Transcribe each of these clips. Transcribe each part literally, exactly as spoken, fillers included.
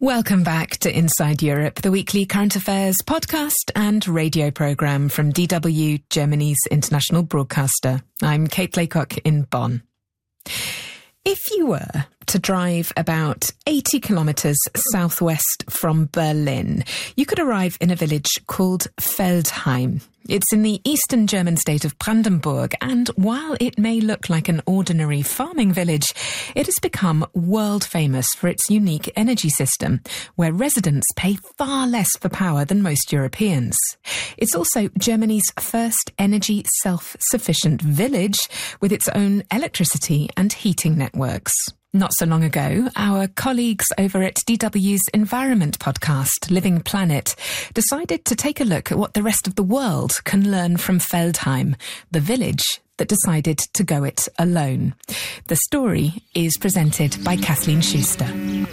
Welcome back to Inside Europe, the weekly current affairs podcast and radio programme from D W, Germany's international broadcaster. I'm Kate Laycock in Bonn. If you were to drive about eighty kilometres southwest from Berlin, you could arrive in a village called Feldheim. It's in the eastern German state of Brandenburg, and while it may look like an ordinary farming village, it has become world famous for its unique energy system, where residents pay far less for power than most Europeans. It's also Germany's first energy self-sufficient village with its own electricity and heating networks. Not so long ago, our colleagues over at D W's environment podcast, Living Planet, decided to take a look at what the rest of the world can learn from Feldheim, the village that decided to go it alone. The story is presented by Kathleen Schuster.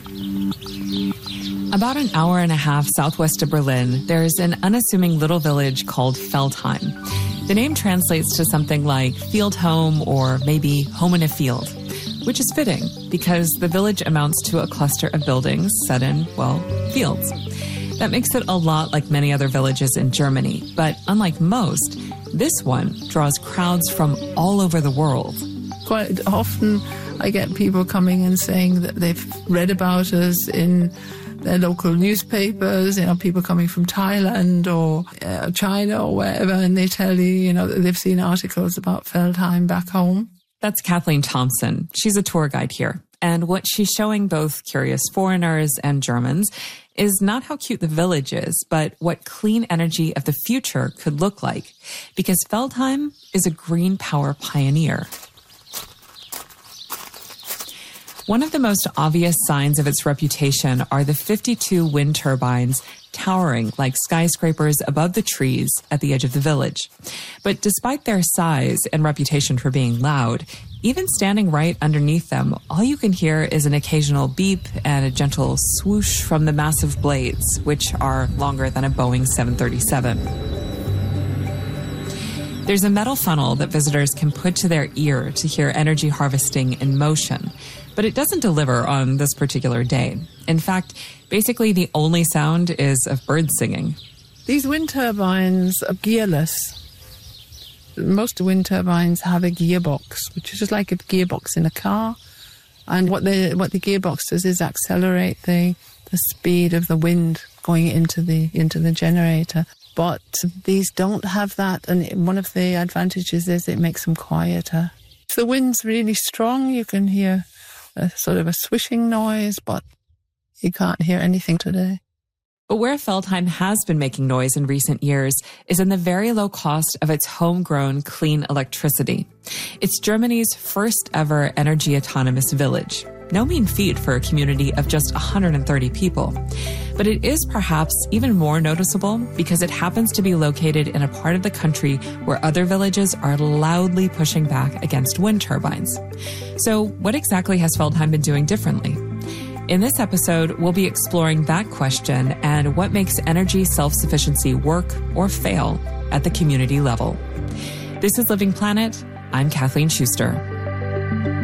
About an hour and a half southwest of Berlin, there is an unassuming little village called Feldheim. The name translates to something like field home or maybe home in a field, which is fitting because the village amounts to a cluster of buildings set in, well, fields. That makes it a lot like many other villages in Germany, but unlike most, this one draws crowds from all over the world. Quite often I get people coming and saying that they've read about us in their local newspapers, you know, people coming from Thailand or uh, China or wherever, and they tell you, you know, that they've seen articles about Feldheim back home. That's Kathleen Thompson. She's a tour guide here. And what she's showing both curious foreigners and Germans is not how cute the village is, but what clean energy of the future could look like. Because Feldheim is a green power pioneer. One of the most obvious signs of its reputation are the fifty-two wind turbines towering like skyscrapers above the trees at the edge of the village. But despite their size and reputation for being loud, even standing right underneath them, all you can hear is an occasional beep and a gentle swoosh from the massive blades, which are longer than a Boeing seven thirty-seven. There's a metal funnel that visitors can put to their ear to hear energy harvesting in motion, but it doesn't deliver on this particular day. In fact, basically the only sound is of birds singing. These wind turbines are gearless. Most wind turbines have a gearbox, which is just like a gearbox in a car. And what the what the gearbox does is accelerate the the speed of the wind going into the into the generator. But these don't have that, and one of the advantages is it makes them quieter. If the wind's really strong, you can hear a sort of a swishing noise, but you can't hear anything today. But where Feldheim has been making noise in recent years is in the very low cost of its homegrown clean electricity. It's Germany's first ever energy autonomous village. No mean feat for a community of just one hundred thirty people. But it is perhaps even more noticeable because it happens to be located in a part of the country where other villages are loudly pushing back against wind turbines. So what exactly has Feldheim been doing differently? In this episode, we'll be exploring that question and what makes energy self-sufficiency work or fail at the community level. This is Living Planet. I'm Kathleen Schuster.